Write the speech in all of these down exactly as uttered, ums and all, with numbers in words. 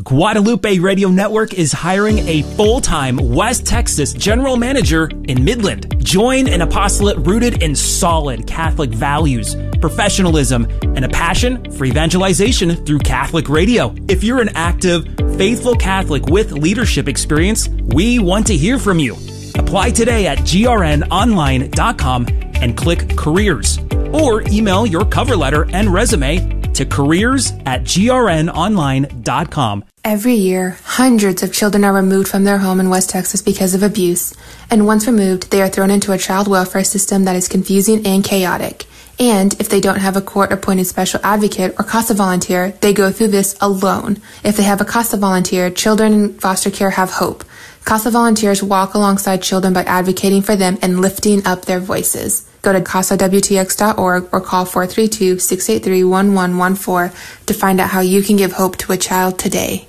Guadalupe Radio Network is hiring a full-time West Texas general manager in Midland. Join an apostolate rooted in solid Catholic values, professionalism, and a passion for evangelization through Catholic radio. If you're an active, faithful Catholic with leadership experience, we want to hear from you. Apply today at G R N online dot com and click Careers, or email your cover letter and resume to careers at G R N online dot com. Every year, hundreds of children are removed from their home in West Texas because of abuse, and once removed, they are thrown into a child welfare system that is confusing and chaotic. And if they don't have a court-appointed special advocate or CASA volunteer, they go through this alone. If they have a CASA volunteer, children in foster care have hope. CASA volunteers walk alongside children by advocating for them and lifting up their voices. Go to casa w t x dot org or call four three two, six eight three, one one one four to find out how you can give hope to a child today.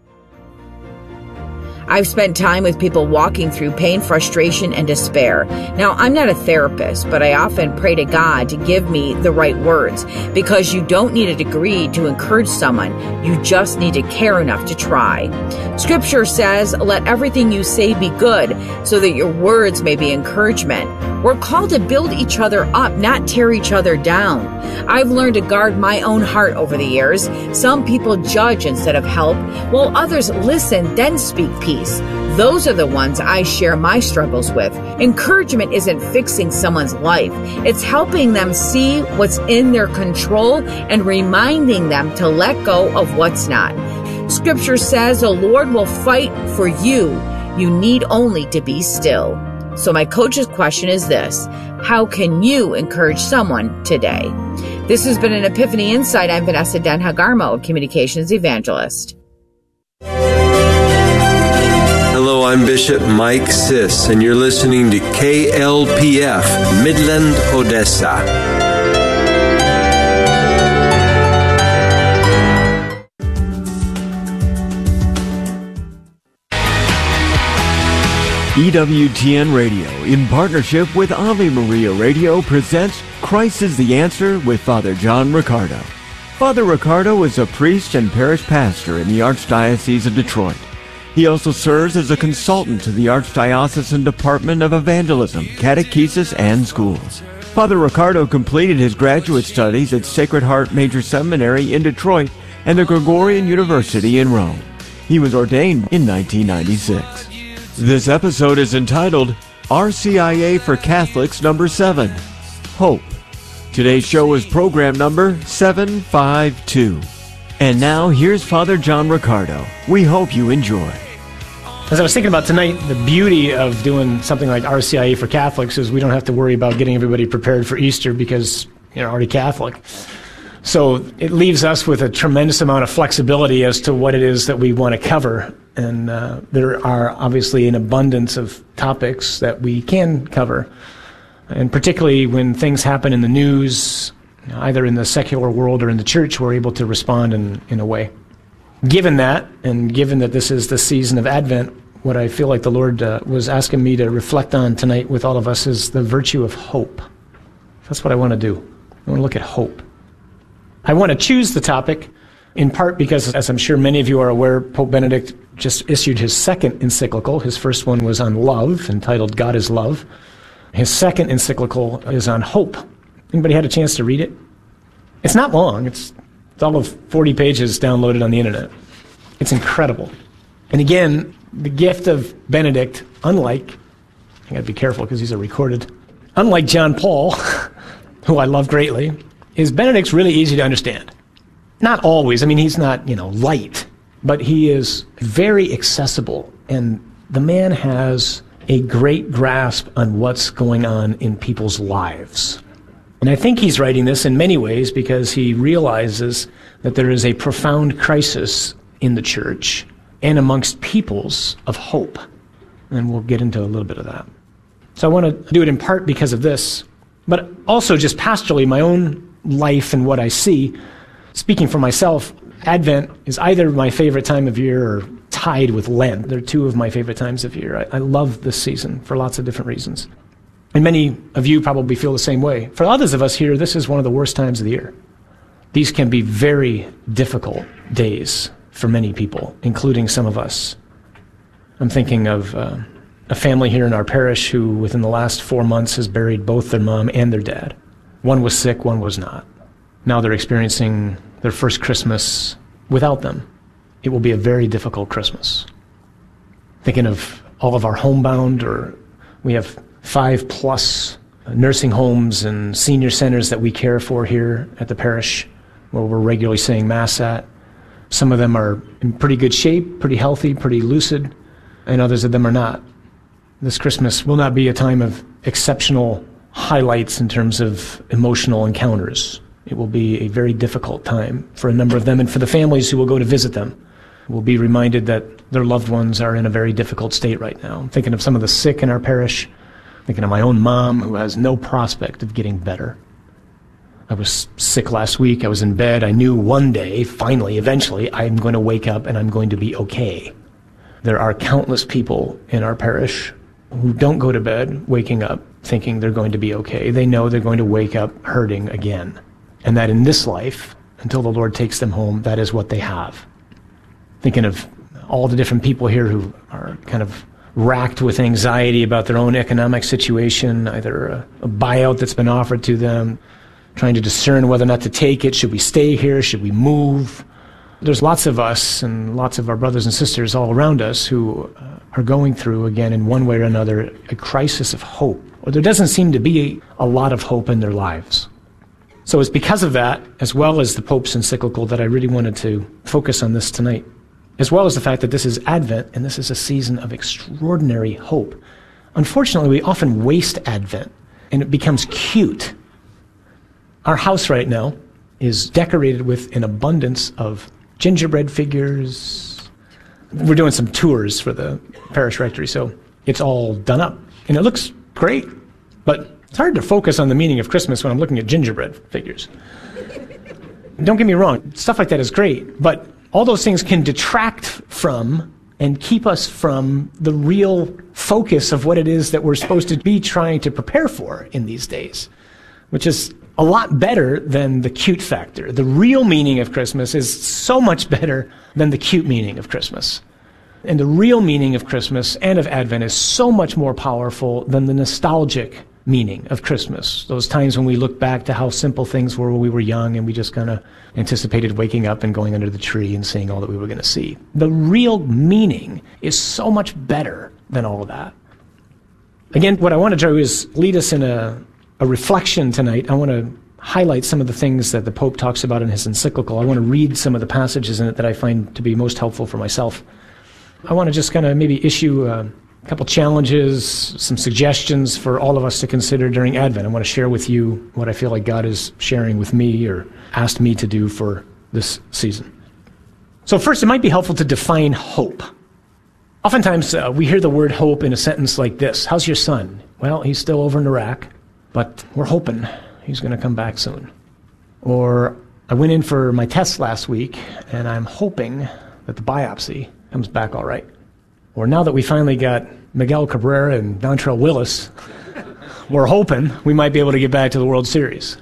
I've spent time with people walking through pain, frustration, and despair. Now, I'm not a therapist, but I often pray to God to give me the right words, because you don't need a degree to encourage someone. You just need to care enough to try. Scripture says, let everything you say be good, so that your words may be encouragement. We're called to build each other up, not tear each other down. I've learned to guard my own heart over the years. Some people judge instead of help, while others listen, then speak peace. Those are the ones I share my struggles with. Encouragement isn't fixing someone's life. It's helping them see what's in their control and reminding them to let go of what's not. Scripture says the Lord will fight for you. You need only to be still. So my coach's question is this: how can you encourage someone today? This has been an Epiphany Insight. I'm Vanessa Denhagarmo, a communications evangelist. Hello, I'm Bishop Mike Siss, and you're listening to K L P F, Midland, Odessa. E W T N Radio, in partnership with Ave Maria Radio, presents Christ is the Answer with Father John Riccardo. Father Riccardo is a priest and parish pastor in the Archdiocese of Detroit. He also serves as a consultant to the Archdiocesan Department of Evangelism, Catechesis, and Schools. Father Riccardo completed his graduate studies at Sacred Heart Major Seminary in Detroit and the Gregorian University in Rome. He was ordained in nineteen ninety-six. This episode is entitled R C I A for Catholics Number seven, Hope. Today's show is program number seven five two. And now, here's Father John Riccardo. We hope you enjoy. As I was thinking about tonight, the beauty of doing something like R C I A for Catholics is we don't have to worry about getting everybody prepared for Easter because you're already Catholic. So it leaves us with a tremendous amount of flexibility as to what it is that we want to cover. And uh, there are obviously an abundance of topics that we can cover. And particularly when things happen in the news, either in the secular world or in the church, we're able to respond in, in a way. Given that, and given that this is the season of Advent, what I feel like the Lord uh, was asking me to reflect on tonight with all of us is the virtue of hope. That's what I want to do. I want to look at hope. I want to choose the topic in part because, as I'm sure many of you are aware, Pope Benedict just issued his second encyclical. His first one was on love, entitled God is Love. His second encyclical is on hope. Anybody had a chance to read it? It's not long. It's, it's all of forty pages downloaded on the internet. It's incredible. And again, the gift of Benedict, unlike, I gotta be careful because these are recorded, unlike John Paul, who I love greatly, is Benedict's really easy to understand. Not always. I mean, he's not, you know, light, but he is very accessible. And the man has a great grasp on what's going on in people's lives. And I think he's writing this in many ways because he realizes that there is a profound crisis in the church and amongst peoples of hope. And we'll get into a little bit of that. So I want to do it in part because of this, but also just pastorally, my own life and what I see. Speaking for myself, Advent is either my favorite time of year or tied with Lent. They're two of my favorite times of year. I, I love this season for lots of different reasons. And many of you probably feel the same way. For others of us here, this is one of the worst times of the year. These can be very difficult days for many people, including some of us. I'm thinking of uh, a family here in our parish who, within the last four months, has buried both their mom and their dad. One was sick, one was not. Now they're experiencing their first Christmas without them. It will be a very difficult Christmas. Thinking of all of our homebound, or we have five plus nursing homes and senior centers that we care for here at the parish, where we're regularly saying Mass at. Some of them are in pretty good shape, pretty healthy, pretty lucid, and others of them are not. This Christmas will not be a time of exceptional highlights in terms of emotional encounters. It will be a very difficult time for a number of them, and for the families who will go to visit them will be reminded that their loved ones are in a very difficult state right now. I'm thinking of some of the sick in our parish, thinking of my own mom who has no prospect of getting better. I was sick last week. I was in bed. I knew one day, finally, eventually, I'm going to wake up and I'm going to be okay. There are countless people in our parish who don't go to bed waking up thinking they're going to be okay. They know they're going to wake up hurting again. And that in this life, until the Lord takes them home, that is what they have. Thinking of all the different people here who are kind of racked with anxiety about their own economic situation, either a, a buyout that's been offered to them, trying to discern whether or not to take it. Should we stay here? Should we move? There's lots of us and lots of our brothers and sisters all around us who uh, are going through, again, in one way or another, a crisis of hope. Or there doesn't seem to be a lot of hope in their lives. So it's because of that, as well as the Pope's encyclical, that I really wanted to focus on this tonight, as well as the fact that this is Advent, and this is a season of extraordinary hope. Unfortunately, we often waste Advent, and it becomes cute. Our house right now is decorated with an abundance of gingerbread figures. We're doing some tours for the parish rectory, so it's all done up. And it looks great, but it's hard to focus on the meaning of Christmas when I'm looking at gingerbread figures. Don't get me wrong, stuff like that is great, but all those things can detract from and keep us from the real focus of what it is that we're supposed to be trying to prepare for in these days, which is a lot better than the cute factor. The real meaning of Christmas is so much better than the cute meaning of Christmas. And the real meaning of Christmas and of Advent is so much more powerful than the nostalgic meaning of Christmas. Those times when we look back to how simple things were when we were young and we just kind of anticipated waking up and going under the tree and seeing all that we were going to see. The real meaning is so much better than all of that. Again, what I want to do is lead us in a a reflection tonight. I want to highlight some of the things that the Pope talks about in his encyclical. I want to read some of the passages in it that I find to be most helpful for myself. I want to just kind of maybe issue a couple challenges, some suggestions for all of us to consider during Advent. I want to share with you what I feel like God is sharing with me or asked me to do for this season. So first, it might be helpful to define hope. Oftentimes, uh, we hear the word hope in a sentence like this. How's your son? Well, he's still over in Iraq, but we're hoping he's going to come back soon. Or I went in for my test last week, and I'm hoping that the biopsy comes back all right. Or now that we finally got Miguel Cabrera and Dontrell Willis, we're hoping we might be able to get back to the World Series.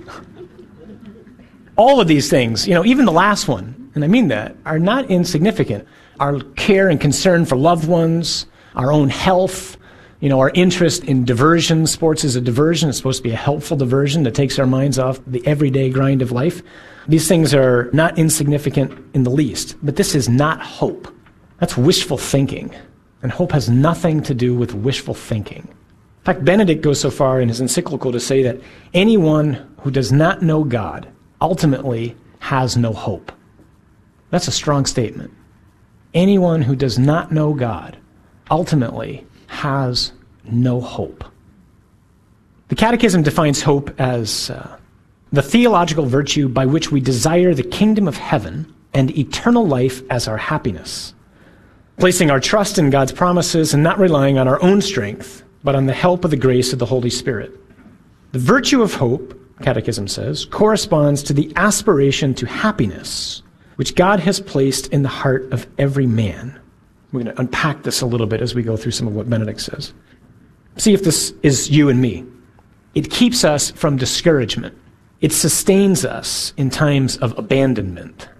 All of these things, you know, even the last one, and I mean that, are not insignificant. Our care and concern for loved ones, our own health, you know, our interest in diversion. Sports is a diversion. It's supposed to be a helpful diversion that takes our minds off the everyday grind of life. These things are not insignificant in the least, but this is not hope. That's wishful thinking, and hope has nothing to do with wishful thinking. In fact, Benedict goes so far in his encyclical to say that anyone who does not know God ultimately has no hope. That's a strong statement. Anyone who does not know God ultimately has no hope. The Catechism defines hope as uh, the theological virtue by which we desire the kingdom of heaven and eternal life as our happiness, placing our trust in God's promises and not relying on our own strength, but on the help of the grace of the Holy Spirit. The virtue of hope, Catechism says, corresponds to the aspiration to happiness which God has placed in the heart of every man. We're going to unpack this a little bit as we go through some of what Benedict says. See if this is you and me. It keeps us from discouragement. It sustains us in times of abandonment.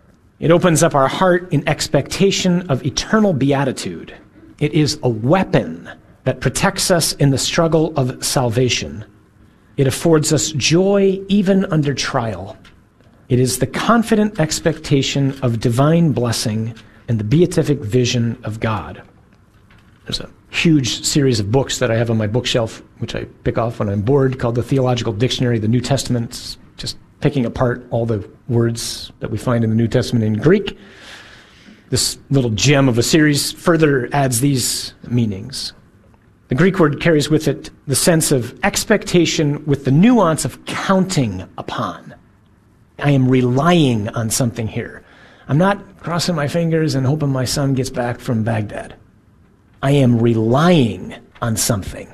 It opens up our heart in expectation of eternal beatitude. It is a weapon that protects us in the struggle of salvation. It affords us joy even under trial. It is the confident expectation of divine blessing and the beatific vision of God. There's a huge series of books that I have on my bookshelf, which I pick off when I'm bored, called the Theological Dictionary of the New Testament. It's just picking apart all the words that we find in the New Testament in Greek. This little gem of a series further adds these meanings. The Greek word carries with it the sense of expectation with the nuance of counting upon. I am relying on something here. I'm not crossing my fingers and hoping my son gets back from Baghdad. I am relying on something.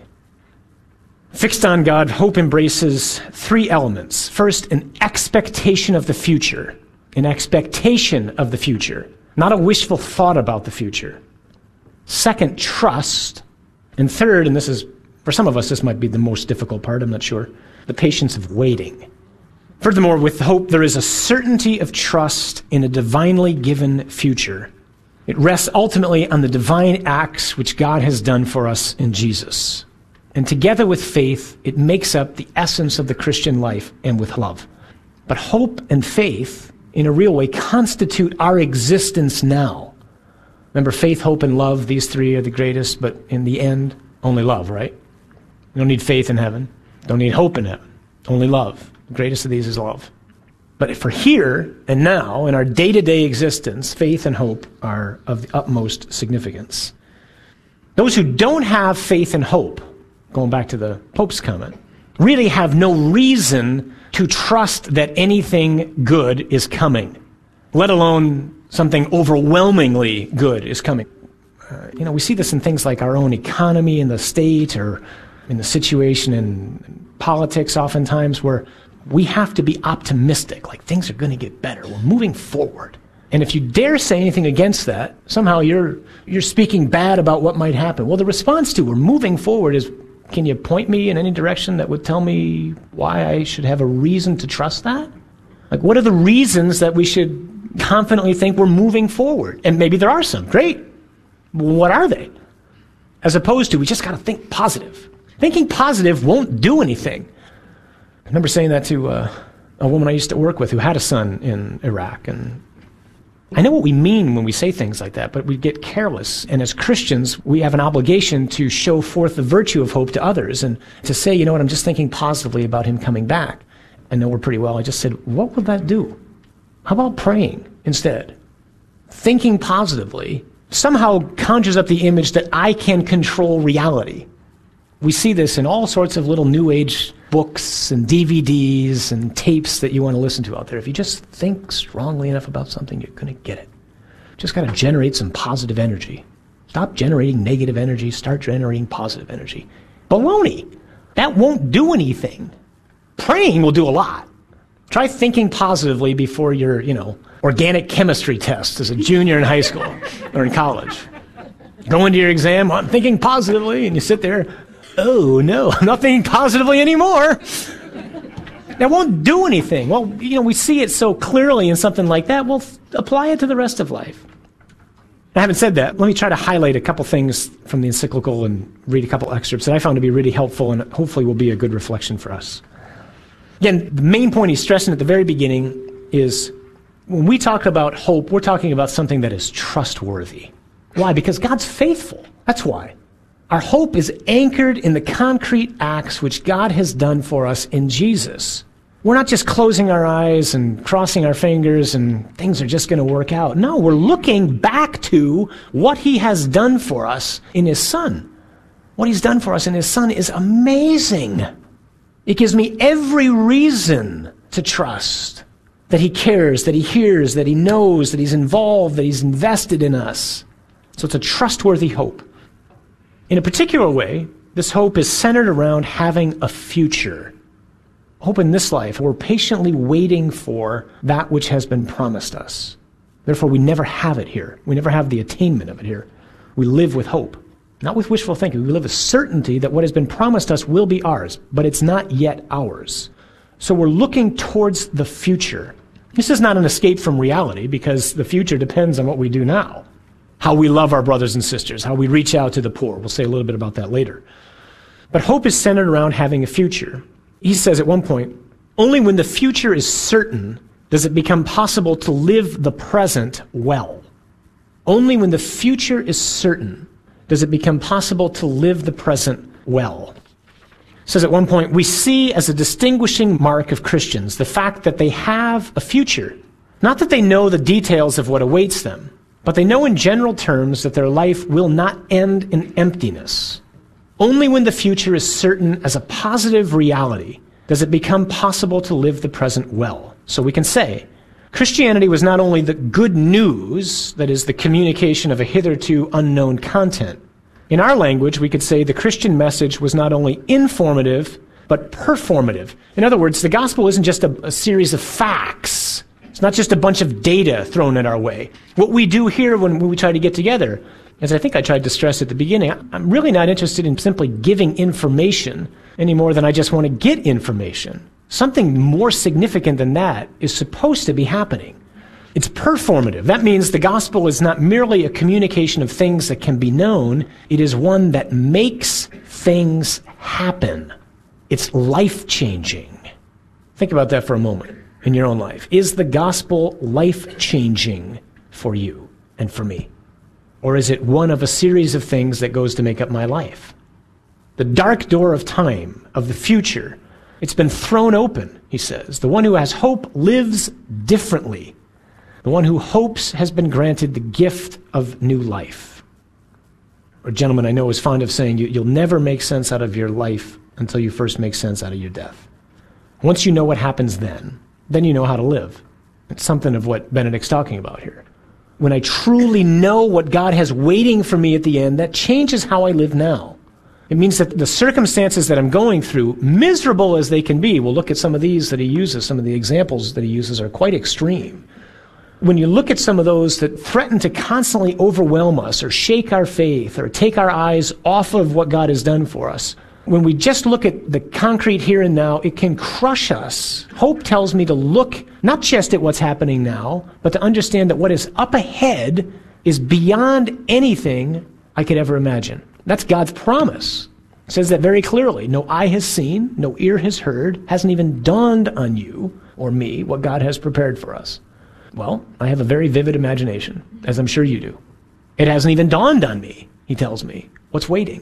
Fixed on God, hope embraces three elements. First, an expectation of the future. An expectation of the future. Not a wishful thought about the future. Second, trust. And third, and this is, for some of us, this might be the most difficult part, I'm not sure, the patience of waiting. Furthermore, with hope, there is a certainty of trust in a divinely given future. It rests ultimately on the divine acts which God has done for us in Jesus. And together with faith, it makes up the essence of the Christian life and with love. But hope and faith, in a real way, constitute our existence now. Remember, faith, hope, and love, these three are the greatest, but in the end, only love, right? You don't need faith in heaven. Don't need hope in heaven. Only love. The greatest of these is love. But for here and now, in our day-to-day existence, faith and hope are of the utmost significance. Those who don't have faith and hope, going back to the Pope's comment, really have no reason to trust that anything good is coming, let alone something overwhelmingly good is coming. Uh, you know, we see this in things like our own economy in the state or in the situation in politics oftentimes, where we have to be optimistic, like things are going to get better. We're moving forward. And if you dare say anything against that, somehow you're you're speaking bad about what might happen. Well, the response to we're moving forward is, can you point me in any direction that would tell me why I should have a reason to trust that? Like, what are the reasons that we should confidently think we're moving forward? And maybe there are some. Great. What are they? As opposed to, we just got to think positive. Thinking positive won't do anything. I remember saying that to uh, a woman I used to work with who had a son in Iraq. And I know what we mean when we say things like that, but we get careless. And as Christians, we have an obligation to show forth the virtue of hope to others and to say, you know what, I'm just thinking positively about him coming back. I know her pretty well. I just said, what would that do? How about praying instead? Thinking positively somehow conjures up the image that I can control reality. We see this in all sorts of little New Age books and D V Ds and tapes that you want to listen to out there. If you just think strongly enough about something, you're going to get it. Just got to generate some positive energy. Stop generating negative energy. Start generating positive energy. Baloney. That won't do anything. Praying will do a lot. Try thinking positively before your, you know, organic chemistry test as a junior in high school or in college. Go into your exam, I'm thinking positively, and you sit there, oh no, I'm not thinking positively anymore. That won't do anything. Well, you know, we see it so clearly in something like that, well, apply it to the rest of life. I haven't said that. Let me try to highlight a couple things from the encyclical and read a couple excerpts that I found to be really helpful and hopefully will be a good reflection for us. Again, the main point he's stressing at the very beginning is when we talk about hope, we're talking about something that is trustworthy. Why? Because God's faithful. That's why. Our hope is anchored in the concrete acts which God has done for us in Jesus. We're not just closing our eyes and crossing our fingers and things are just going to work out. No, we're looking back to what he has done for us in his Son. What he's done for us in his Son is amazing. It gives me every reason to trust that he cares, that he hears, that he knows, that he's involved, that he's invested in us. So it's a trustworthy hope. In a particular way, this hope is centered around having a future. Hope in this life, we're patiently waiting for that which has been promised us. Therefore, we never have it here. We never have the attainment of it here. We live with hope. Not with wishful thinking. We live with certainty that what has been promised us will be ours, but it's not yet ours. So we're looking towards the future. This is not an escape from reality because the future depends on what we do now. How we love our brothers and sisters, how we reach out to the poor. We'll say a little bit about that later. But hope is centered around having a future. He says at one point, only when the future is certain does it become possible to live the present well. Only when the future is certain does it become possible to live the present well. He says at one point, we see as a distinguishing mark of Christians the fact that they have a future. Not that they know the details of what awaits them, but they know in general terms that their life will not end in emptiness. Only when the future is certain as a positive reality does it become possible to live the present well. So we can say, Christianity was not only the good news, that is, the communication of a hitherto unknown content. In our language, we could say the Christian message was not only informative, but performative. In other words, the gospel isn't just a, a series of facts. It's not just a bunch of data thrown at our way. What we do here when we try to get together, as I think I tried to stress at the beginning, I'm really not interested in simply giving information any more than I just want to get information. Something more significant than that is supposed to be happening. It's performative. That means the gospel is not merely a communication of things that can be known. It is one that makes things happen. It's life-changing. Think about that for a moment in your own life. Is the gospel life-changing for you and for me? Or is it one of a series of things that goes to make up my life? The dark door of time, of the future, it's been thrown open, he says. The one who has hope lives differently. The one who hopes has been granted the gift of new life. A gentleman I know is fond of saying, you, you'll never make sense out of your life until you first make sense out of your death. Once you know what happens then, then you know how to live. It's something of what Benedict's talking about here. When I truly know what God has waiting for me at the end, that changes how I live now. It means that the circumstances that I'm going through, miserable as they can be, we'll look at some of these that he uses, some of the examples that he uses are quite extreme. When you look at some of those that threaten to constantly overwhelm us or shake our faith or take our eyes off of what God has done for us, when we just look at the concrete here and now, it can crush us. Hope tells me to look not just at what's happening now, but to understand that what is up ahead is beyond anything I could ever imagine. That's God's promise. It says that very clearly. No eye has seen, no ear has heard, hasn't even dawned on you or me what God has prepared for us. Well, I have a very vivid imagination, as I'm sure you do. It hasn't even dawned on me, he tells me, what's waiting.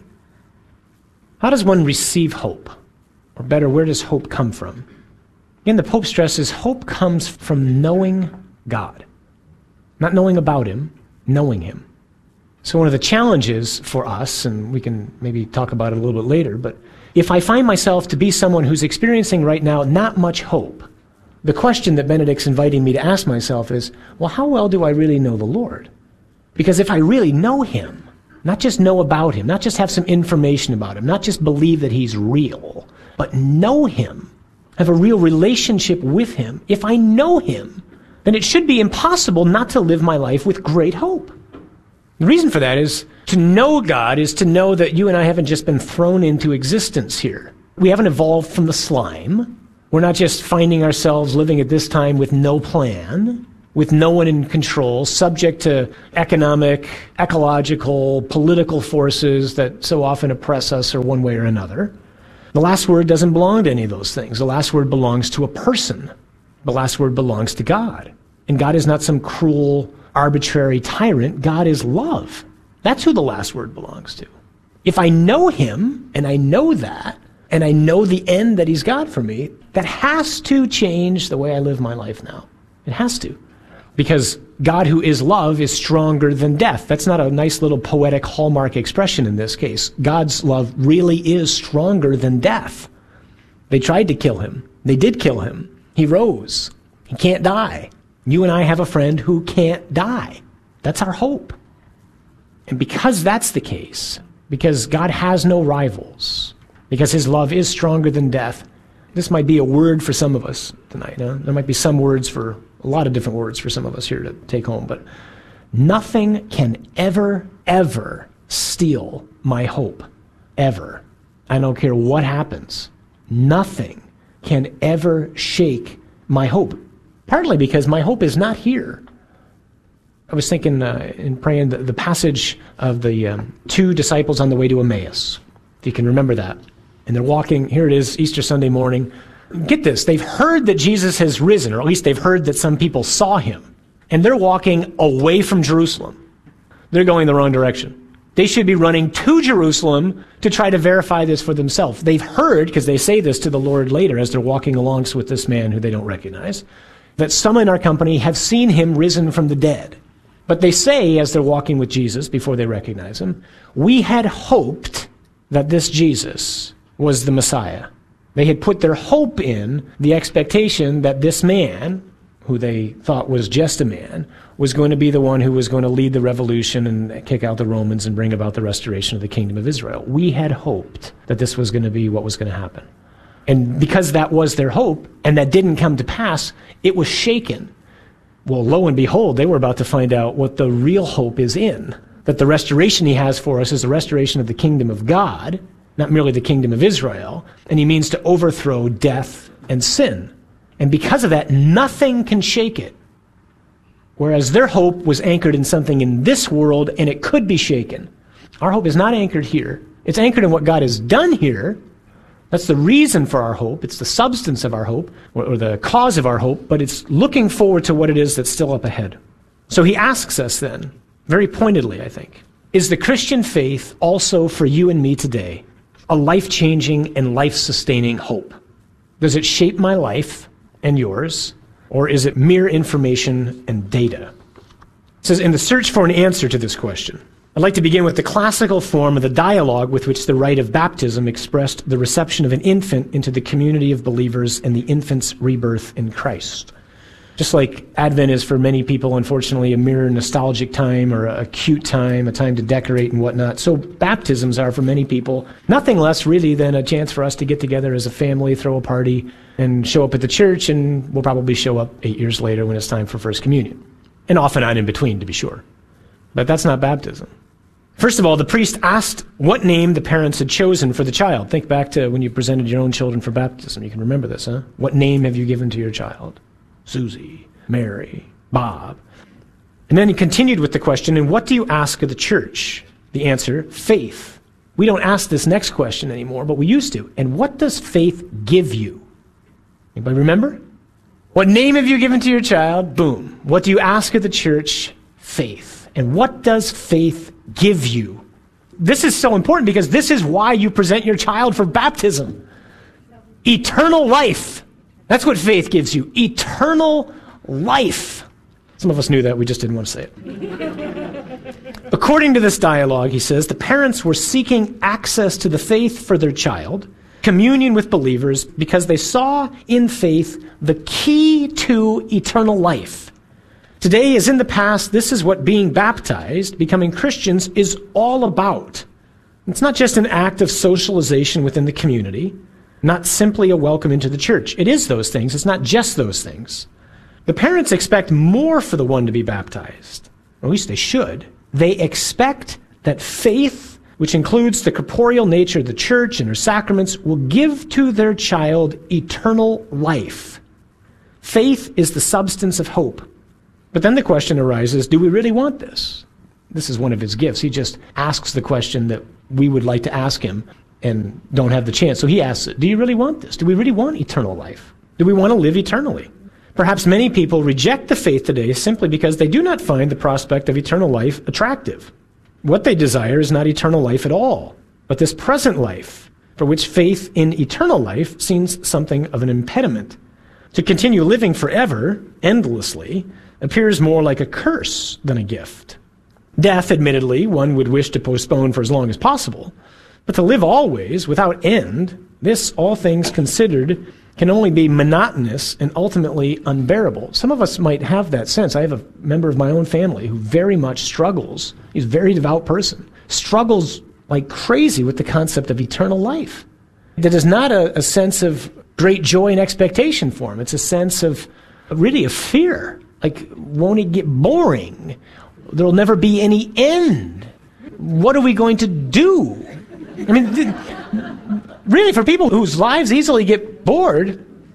How does one receive hope? Or better, where does hope come from? Again, the Pope stresses hope comes from knowing God. Not knowing about him, knowing him. So one of the challenges for us, and we can maybe talk about it a little bit later, but if I find myself to be someone who's experiencing right now not much hope, the question that Benedict's inviting me to ask myself is, well, how well do I really know the Lord? Because if I really know him, not just know about him, not just have some information about him, not just believe that he's real, but know him, have a real relationship with him, if I know him, then it should be impossible not to live my life with great hope. The reason for that is to know God is to know that you and I haven't just been thrown into existence here. We haven't evolved from the slime. We're not just finding ourselves living at this time with no plan, with no one in control, subject to economic, ecological, political forces that so often oppress us or one way or another. The last word doesn't belong to any of those things. The last word belongs to a person. The last word belongs to God. And God is not some cruel, arbitrary tyrant. God is love. That's who the last word belongs to. If I know him, and I know that, and I know the end that he's got for me, that has to change the way I live my life now. It has to. Because God, who is love, is stronger than death. That's not a nice little poetic hallmark expression in this case. God's love really is stronger than death. They tried to kill him. They did kill him. He rose. He can't die. You and I have a friend who can't die. That's our hope. And because that's the case, because God has no rivals, because his love is stronger than death, this might be a word for some of us tonight. Huh? There might be some words for, a lot of different words for some of us here to take home, but nothing can ever, ever steal my hope. Ever. I don't care what happens. Nothing can ever shake my hope. partly because my hope is not here. I was thinking uh, in praying the, the passage of the um, two disciples on the way to Emmaus, if you can remember that. And they're walking, here it is, Easter Sunday morning. Get this, they've heard that Jesus has risen, or at least they've heard that some people saw him. And they're walking away from Jerusalem. They're going the wrong direction. They should be running to Jerusalem to try to verify this for themselves. They've heard, because they say this to the Lord later as they're walking along with this man who they don't recognize, that some in our company have seen him risen from the dead. But they say, as they're walking with Jesus before they recognize him, we had hoped that this Jesus was the Messiah. They had put their hope in the expectation that this man, who they thought was just a man, was going to be the one who was going to lead the revolution and kick out the Romans and bring about the restoration of the kingdom of Israel. We had hoped that this was going to be what was going to happen. And because that was their hope, and that didn't come to pass, it was shaken. Well, lo and behold, they were about to find out what the real hope is in, that the restoration he has for us is the restoration of the kingdom of God, not merely the kingdom of Israel, and he means to overthrow death and sin. And because of that, nothing can shake it. Whereas their hope was anchored in something in this world, and it could be shaken. Our hope is not anchored here. It's anchored in what God has done here. That's the reason for our hope. It's the substance of our hope, or, or the cause of our hope, but it's looking forward to what it is that's still up ahead. So he asks us then, very pointedly, I think, is the Christian faith also for you and me today a life-changing and life-sustaining hope? Does it shape my life and yours? Or is it mere information and data? It says, in the search for an answer to this question, I'd like to begin with the classical form of the dialogue with which the rite of baptism expressed the reception of an infant into the community of believers and the infant's rebirth in Christ. Just like Advent is for many people, unfortunately, a mere nostalgic time or a cute time, a time to decorate and whatnot, so baptisms are for many people nothing less really than a chance for us to get together as a family, throw a party, and show up at the church, and we'll probably show up eight years later when it's time for First Communion. And often on in between, to be sure. But that's not baptism. First of all, the priest asked what name the parents had chosen for the child. Think back to when you presented your own children for baptism. You can remember this, huh? What name have you given to your child? Susie, Mary, Bob. And then he continued with the question, and what do you ask of the church? The answer, faith. We don't ask this next question anymore, but we used to. And what does faith give you? Anybody remember? What name have you given to your child? Boom. What do you ask of the church? Faith. And what does faith give you? This is so important because this is why you present your child for baptism. Eternal life. That's what faith gives you. Eternal life. Some of us knew that, we just didn't want to say it. According to this dialogue, he says, the parents were seeking access to the faith for their child, communion with believers, because they saw in faith the key to eternal life. Today, as in the past, this is what being baptized, becoming Christians, is all about. It's not just an act of socialization within the community, not simply a welcome into the church. It is those things. It's not just those things. The parents expect more for the one to be baptized. Or at least they should. They expect that faith, which includes the corporeal nature of the church and her sacraments, will give to their child eternal life. Faith is the substance of hope. But then the question arises, do we really want this? This is one of his gifts. He just asks the question that we would like to ask him and don't have the chance. So he asks it, do you really want this? Do we really want eternal life? Do we want to live eternally? Perhaps many people reject the faith today simply because they do not find the prospect of eternal life attractive. What they desire is not eternal life at all, but this present life, for which faith in eternal life seems something of an impediment. To continue living forever, endlessly, appears more like a curse than a gift. Death, admittedly, one would wish to postpone for as long as possible, but to live always, without end, this, all things considered, can only be monotonous and ultimately unbearable. Some of us might have that sense. I have a member of my own family who very much struggles. He's a very devout person. Struggles like crazy with the concept of eternal life. That is not a, a sense of great joy and expectation for him. It's a sense of, really, of fear. Like, won't it get boring? There'll never be any end. What are we going to do? I mean, th- really, for people whose lives easily get bored,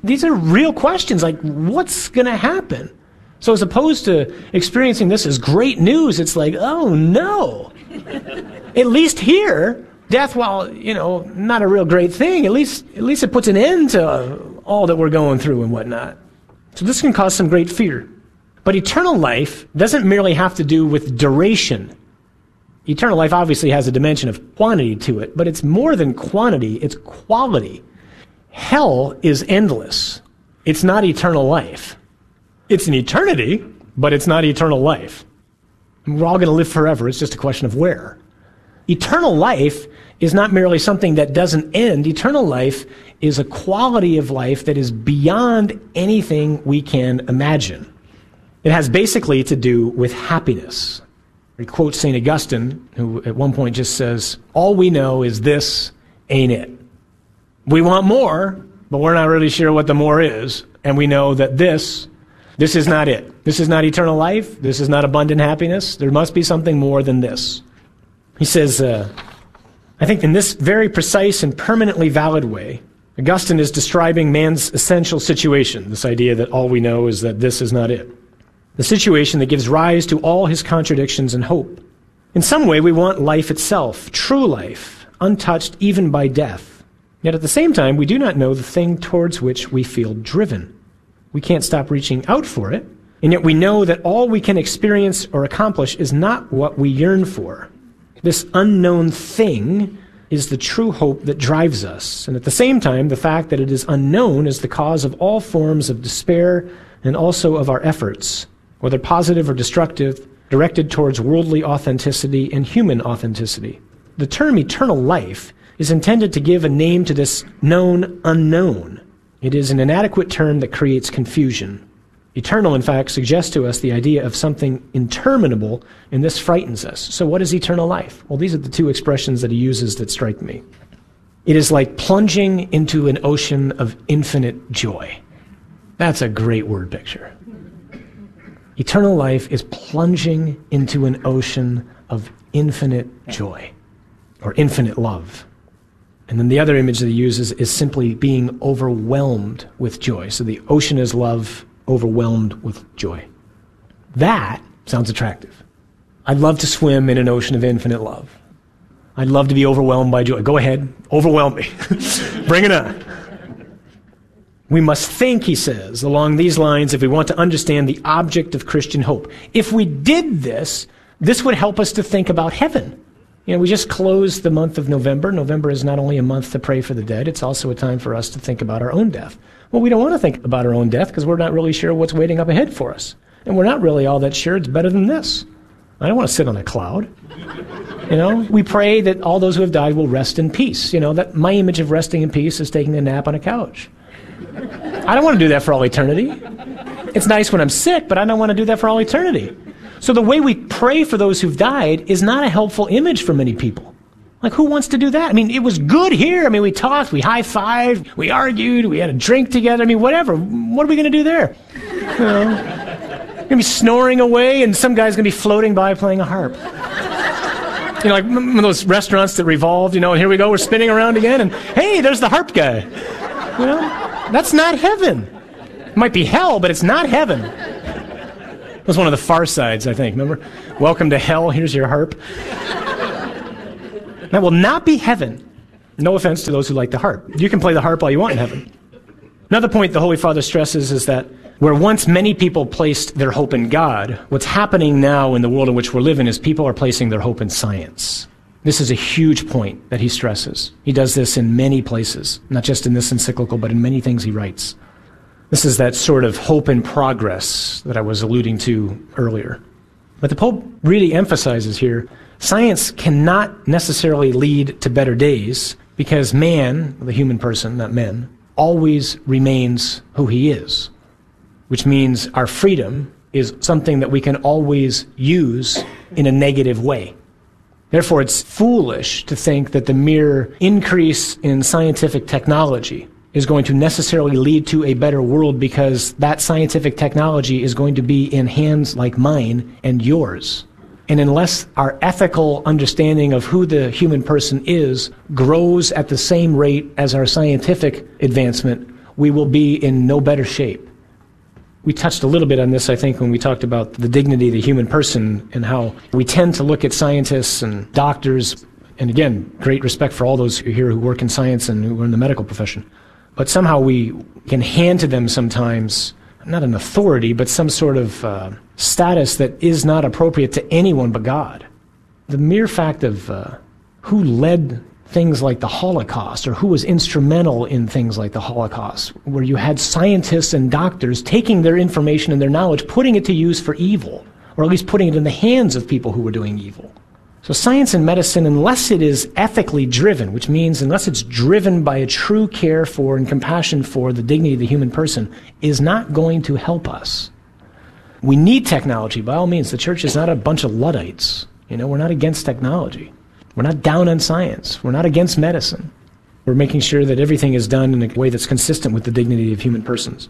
These are real questions, like what's going to happen? So as opposed to experiencing this as great news, it's like, oh no. At least here, death, while, you know, not a real great thing, at least at least it puts an end to uh, all that we're going through and whatnot. So this can cause some great fear. But eternal life doesn't merely have to do with duration. Eternal life obviously has a dimension of quantity to it, but it's more than quantity, it's quality. Hell is endless. It's not eternal life. It's an eternity, but it's not eternal life. We're all going to live forever. It's just a question of where. Eternal life is not merely something that doesn't end. Eternal life is a quality of life that is beyond anything we can imagine. It has basically to do with happiness. He quotes Saint Augustine, who at one point just says, all we know is this ain't it. We want more, but we're not really sure what the more is. And we know that this, this is not it. This is not eternal life. This is not abundant happiness. There must be something more than this. He says, uh, I think in this very precise and permanently valid way, Augustine is describing man's essential situation, this idea that all we know is that this is not it. The situation that gives rise to all his contradictions and hope. In some way, we want life itself, true life, untouched even by death. Yet at the same time, we do not know the thing towards which we feel driven. We can't stop reaching out for it, and yet we know that all we can experience or accomplish is not what we yearn for. This unknown thing is the true hope that drives us, and at the same time, the fact that it is unknown is the cause of all forms of despair and also of our efforts, whether positive or destructive, directed towards worldly authenticity and human authenticity. The term eternal life is intended to give a name to this known unknown. It is an inadequate term that creates confusion. Eternal, in fact, suggests to us the idea of something interminable, and this frightens us. So what is eternal life? Well, these are the two expressions that he uses that strike me. It is like plunging into an ocean of infinite joy. That's a great word picture. Eternal life is plunging into an ocean of infinite joy, or infinite love. And then the other image that he uses is simply being overwhelmed with joy. So the ocean is love, overwhelmed with joy. That sounds attractive. I'd love to swim in an ocean of infinite love. I'd love to be overwhelmed by joy. Go ahead, overwhelm me. Bring it on. We must think, he says, along these lines if we want to understand the object of Christian hope. If we did this, this would help us to think about heaven. You know, we just closed the month of November. November is not only a month to pray for the dead, it's also a time for us to think about our own death. Well, we don't want to think about our own death because we're not really sure what's waiting up ahead for us. And we're not really all that sure it's better than this. I don't want to sit on a cloud. You know, we pray that all those who have died will rest in peace. You know, that my image of resting in peace is taking a nap on a couch. I don't want to do that for all eternity. It's nice when I'm sick, but I don't want to do that for all eternity. So the way we pray for those who've died is not a helpful image for many people. Like, who wants to do that? I mean, it was good here. I mean, we talked, we high-fived, we argued, we had a drink together. I mean, whatever. What are we going to do there? You know, going to be snoring away, and some guy's going to be floating by playing a harp. You know, like one of those restaurants that revolved, you know, and here we go, we're spinning around again, and hey, there's the harp guy. You know, that's not heaven. It might be hell, but it's not heaven. It was one of the Far Sides, I think. Remember? Welcome to hell, here's your harp. That will not be heaven. No offense to those who like the harp. You can play the harp all you want in heaven. Another point the Holy Father stresses is that where once many people placed their hope in God, what's happening now in the world in which we're living is people are placing their hope in science. This is a huge point that he stresses. He does this in many places, not just in this encyclical, but in many things he writes. This is that sort of hope in progress that I was alluding to earlier. But the Pope really emphasizes here, science cannot necessarily lead to better days because man, the human person, not men, always remains who he is, which means our freedom is something that we can always use in a negative way. Therefore, it's foolish to think that the mere increase in scientific technology is going to necessarily lead to a better world because that scientific technology is going to be in hands like mine and yours. And unless our ethical understanding of who the human person is grows at the same rate as our scientific advancement, we will be in no better shape. We touched a little bit on this, I think, when we talked about the dignity of the human person and how we tend to look at scientists and doctors, and again, great respect for all those here who work in science and who are in the medical profession. But somehow we can hand to them sometimes, not an authority, but some sort of uh, status that is not appropriate to anyone but God. The mere fact of uh, who led things like the Holocaust, or who was instrumental in things like the Holocaust, where you had scientists and doctors taking their information and their knowledge, putting it to use for evil, or at least putting it in the hands of people who were doing evil. So science and medicine, unless it is ethically driven, which means unless it's driven by a true care for and compassion for the dignity of the human person, is not going to help us. We need technology, by all means. The church is not a bunch of Luddites. You know, we're not against technology. We're not down on science. We're not against medicine. We're making sure that everything is done in a way that's consistent with the dignity of human persons.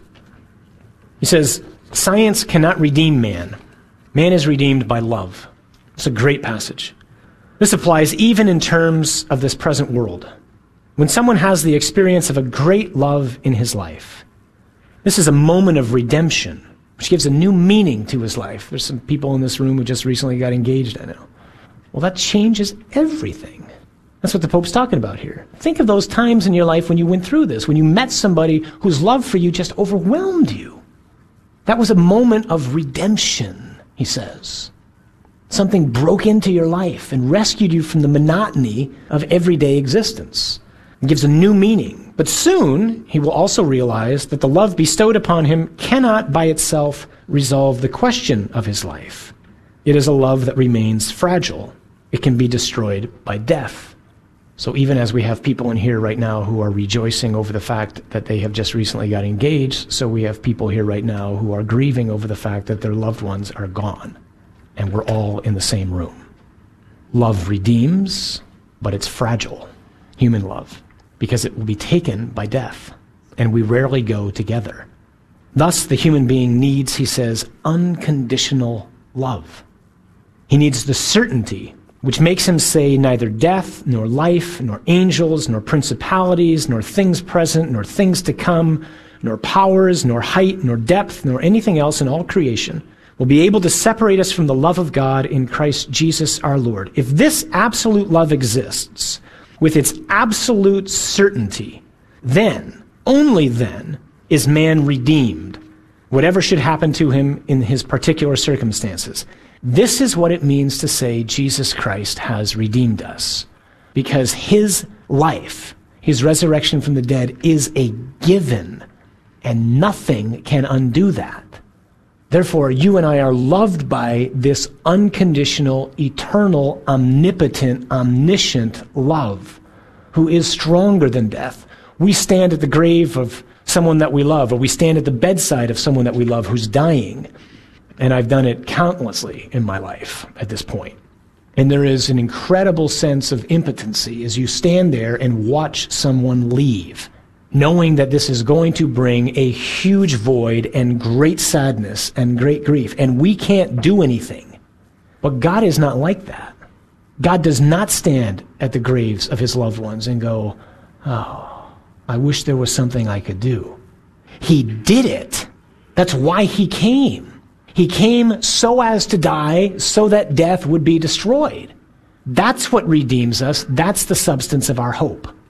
He says, science cannot redeem man. Man is redeemed by love. It's a great passage. This applies even in terms of this present world. When someone has the experience of a great love in his life, this is a moment of redemption, which gives a new meaning to his life. There's some people in this room who just recently got engaged, I know. Well, that changes everything. That's what the Pope's talking about here. Think of those times in your life when you went through this, when you met somebody whose love for you just overwhelmed you. That was a moment of redemption, he says. Something broke into your life and rescued you from the monotony of everyday existence. It gives a new meaning. But soon, he will also realize that the love bestowed upon him cannot by itself resolve the question of his life. It is a love that remains fragile. It can be destroyed by death. So even as we have people in here right now who are rejoicing over the fact that they have just recently got engaged, so we have people here right now who are grieving over the fact that their loved ones are gone. And we're all in the same room. Love redeems, but it's fragile, human love, because it will be taken by death, and we rarely go together. Thus, the human being needs, he says, unconditional love. He needs the certainty which makes him say neither death, nor life, nor angels, nor principalities, nor things present, nor things to come, nor powers, nor height, nor depth, nor anything else in all creation will be able to separate us from the love of God in Christ Jesus our Lord. If this absolute love exists, with its absolute certainty, then, only then, is man redeemed, whatever should happen to him in his particular circumstances. This is what it means to say Jesus Christ has redeemed us, because his life, his resurrection from the dead, is a given, and nothing can undo that. Therefore, you and I are loved by this unconditional, eternal, omnipotent, omniscient love, who is stronger than death. We stand at the grave of someone that we love, or we stand at the bedside of someone that we love who's dying. And I've done it countlessly in my life at this point. And there is an incredible sense of impotency as you stand there and watch someone leave, knowing that this is going to bring a huge void and great sadness and great grief. And we can't do anything. But God is not like that. God does not stand at the graves of his loved ones and go, oh, I wish there was something I could do. He did it. That's why he came. He came so as to die, so that death would be destroyed. That's what redeems us. That's the substance of our hope.